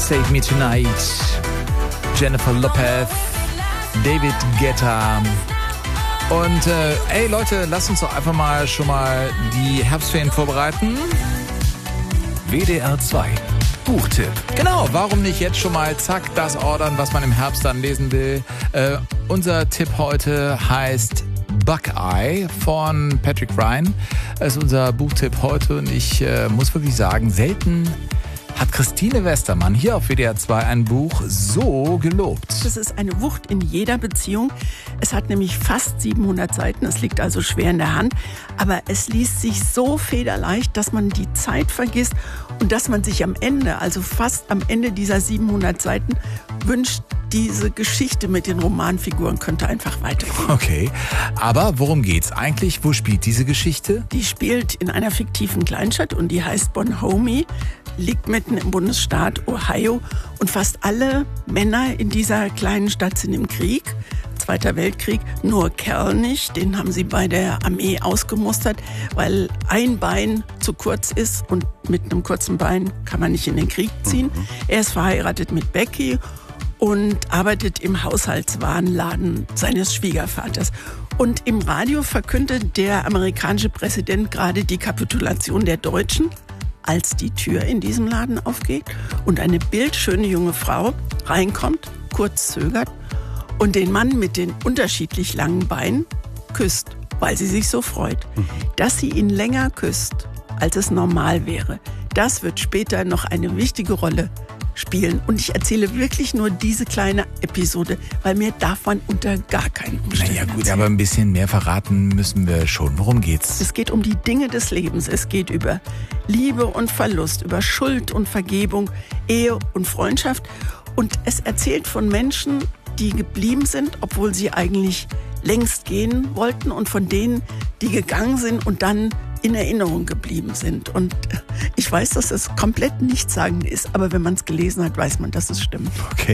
Save Me Tonight, Jennifer Lopez, David Guetta. Und ey Leute, lasst uns doch einfach mal schon mal die Herbstferien vorbereiten. WDR 2 Buchtipp. Genau, warum nicht jetzt schon mal zack das ordern, was man im Herbst dann lesen will. Unser Tipp heute heißt Buckeye von Patrick Ryan. Das ist unser Buchtipp heute und ich muss wirklich sagen, selten hat Christine Westermann hier auf WDR 2 ein Buch so gelobt. Das ist eine Wucht in jeder Beziehung. Es hat nämlich fast 700 Seiten, es liegt also schwer in der Hand. Aber es liest sich so federleicht, dass man die Zeit vergisst und dass man sich am Ende, also fast am Ende dieser 700 Seiten, wünscht, diese Geschichte mit den Romanfiguren könnte einfach weitergehen. Okay, aber worum geht's eigentlich? Wo spielt diese Geschichte? Die spielt in einer fiktiven Kleinstadt und die heißt Bonhomie, liegt mitten im Bundesstaat Ohio und fast alle Männer in dieser kleinen Stadt sind im Krieg. Zweiter Weltkrieg, nur Kerl nicht, den haben sie bei der Armee ausgemustert, weil ein Bein zu kurz ist und mit einem kurzen Bein kann man nicht in den Krieg ziehen. Er ist verheiratet mit Becky und arbeitet im Haushaltswarenladen seines Schwiegervaters. Und im Radio verkündet der amerikanische Präsident gerade die Kapitulation der Deutschen, als die Tür in diesem Laden aufgeht und eine bildschöne junge Frau reinkommt, kurz zögert und den Mann mit den unterschiedlich langen Beinen küsst, weil sie sich so freut. Dass sie ihn länger küsst, als es normal wäre, das wird später noch eine wichtige Rolle spielen. Und ich erzähle wirklich nur diese kleine Episode, weil mir darf man unter gar keinen Umständen Naja gut, erzählen. aber ein bisschen mehr verraten müssen wir schon. Worum geht's? Es geht um die Dinge des Lebens. Es geht über Liebe und Verlust, über Schuld und Vergebung, Ehe und Freundschaft. Und es erzählt von Menschen, die geblieben sind, obwohl sie eigentlich längst gehen wollten, und von denen, die gegangen sind und dann in Erinnerung geblieben sind. Und ich weiß, dass es komplett nichtssagend ist, aber wenn man es gelesen hat, weiß man, dass es stimmt. Okay.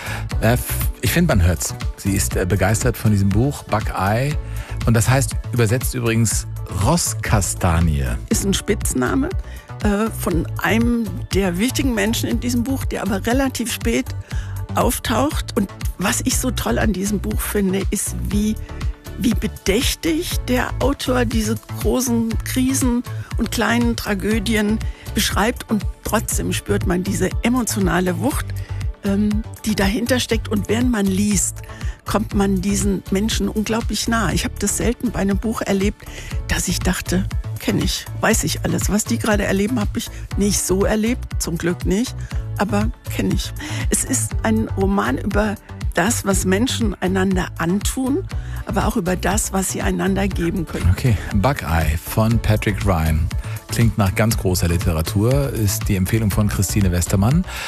Ich finde, man hört's. Sie ist begeistert von diesem Buch, Buckeye. Und das heißt übersetzt übrigens Rosskastanie. Ist ein Spitzname von einem der wichtigen Menschen in diesem Buch, der aber relativ spät auftaucht. Und was ich so toll an diesem Buch finde, ist, wie bedächtig der Autor diese großen Krisen und kleinen Tragödien beschreibt. Und trotzdem spürt man diese emotionale Wucht, die dahinter steckt. Und während man liest, kommt man diesen Menschen unglaublich nah. Ich habe das selten bei einem Buch erlebt, dass ich dachte, kenne ich, weiß ich alles. Was die gerade erleben, habe ich nicht so erlebt, zum Glück nicht, aber kenne ich. Es ist ein Roman über das, was Menschen einander antun, aber auch über das, was sie einander geben können. Okay, Buckeye von Patrick Ryan. Klingt nach ganz großer Literatur, ist die Empfehlung von Christine Westermann.